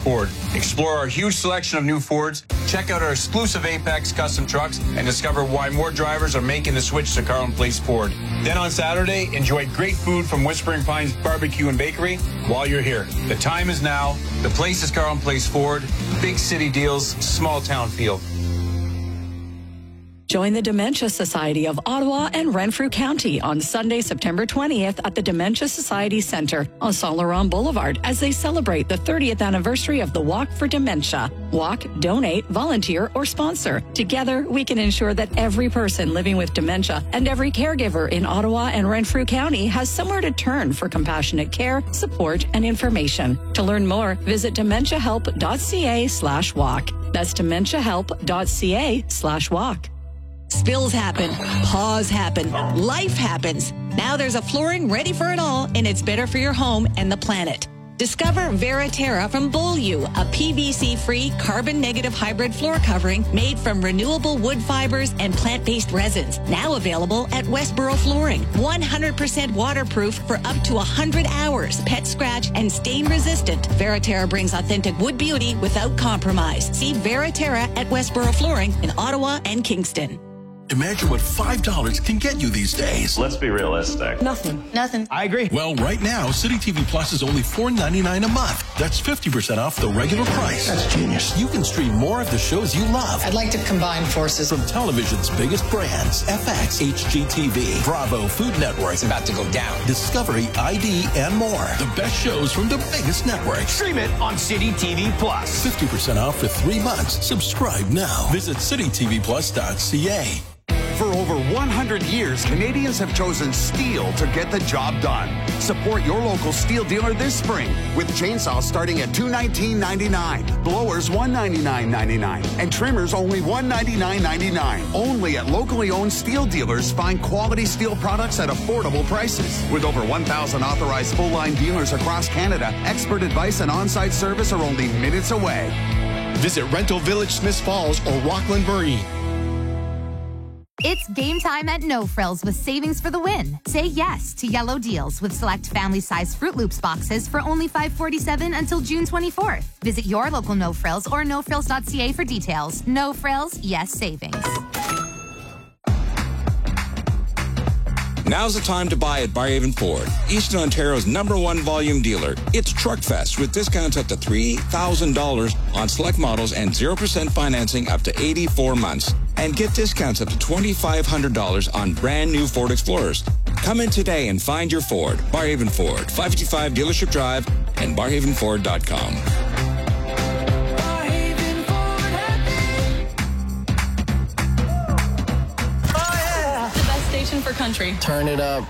Ford. Explore our huge selection of new Fords, check out our exclusive Apex custom trucks, and discover why more drivers are making the switch to Carlton Place Ford. Then on Saturday, enjoy great food from Whispering Pines Barbecue and Bakery while you're here. The time is now. The place is Carlton Place Ford. Big city deals, small town feel. Join the Dementia Society of Ottawa and Renfrew County on Sunday, September 20th at the Dementia Society Centre on Saint Laurent Boulevard as they celebrate the 30th anniversary of the Walk for Dementia. Walk, donate, volunteer, or sponsor. Together, we can ensure that every person living with dementia and every caregiver in Ottawa and Renfrew County has somewhere to turn for compassionate care, support, and information. To learn more, visit dementiahelp.ca/walk. That's dementiahelp.ca/walk. Spills happen, paws happen, life happens. Now there's a flooring ready for it all, and it's better for your home and the planet. Discover Veraterra from Beaulieu, a PVC-free, carbon-negative hybrid floor covering made from renewable wood fibers and plant-based resins. Now available at Westboro Flooring. 100% waterproof for up to 100 hours. Pet scratch and stain resistant. Veraterra brings authentic wood beauty without compromise. See Veraterra at Westboro Flooring in Ottawa and Kingston. Imagine what $5 can get you these days. Let's be realistic. Nothing. I agree. Well, right now, City TV Plus is only $4.99 a month. That's 50% off the regular price. That's genius. You can stream more of the shows you love. I'd like to combine forces. From television's biggest brands, FX, HGTV, Bravo, Food Network. It's about to go down. Discovery, ID, and more. The best shows from the biggest networks. Stream it on City TV Plus. 50% off for 3 months. Subscribe now. Visit citytvplus.ca. For over 100 years, Canadians have chosen steel to get the job done. Support your local steel dealer this spring with chainsaws starting at $219.99, blowers $199.99, and trimmers only $199.99. Only at locally owned steel dealers. Find quality steel products at affordable prices. With over 1,000 authorized full-line dealers across Canada, expert advice and on-site service are only minutes away. Visit Rental Village, Smiths Falls, or Rockland Burnie. It's game time at No Frills with savings for the win. Say yes to yellow deals with select family-size Fruit Loops boxes for only $5.47 until June 24th. Visit your local No Frills or nofrills.ca for details. No Frills, yes savings. Now's the time to buy at Barrhaven Ford, Eastern Ontario's #1 volume dealer. It's Truckfest with discounts up to $3,000 on select models and 0% financing up to 84 months. And get discounts up to $2,500 on brand new Ford Explorers. Come in today and find your Ford. Barrhaven Ford, 555 Dealership Drive and barrhavenford.com. The best station for country. Turn it up.